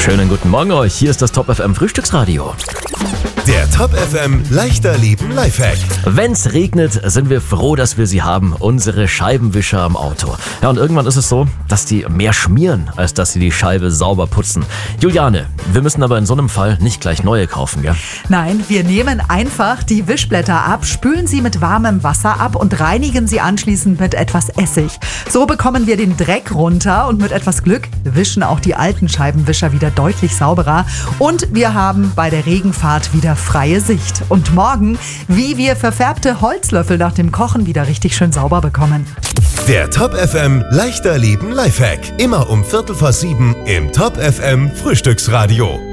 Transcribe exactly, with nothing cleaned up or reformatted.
Schönen guten Morgen euch, hier ist das Top F M Frühstücksradio. Der Top F M leichter Leben Lifehack. Wenn's regnet, sind wir froh, dass wir sie haben, unsere Scheibenwischer am Auto. Ja, und irgendwann ist es so, dass die mehr schmieren, als dass sie die Scheibe sauber putzen. Juliane, wir müssen aber in so einem Fall nicht gleich neue kaufen, gell? Nein, wir nehmen einfach die Wischblätter ab, spülen sie mit warmem Wasser ab und reinigen sie anschließend mit etwas Essig. So bekommen wir den Dreck runter und mit etwas Glück wischen auch die alten Scheibenwischer wieder deutlich sauberer. Und wir haben bei der Regenfahrt wieder freie Sicht. Und morgen, wie wir verfärbte Holzlöffel nach dem Kochen wieder richtig schön sauber bekommen. Der Top F M leichter Leben Lifehack. Immer um Viertel vor sieben im Top F M Frühstücksradio.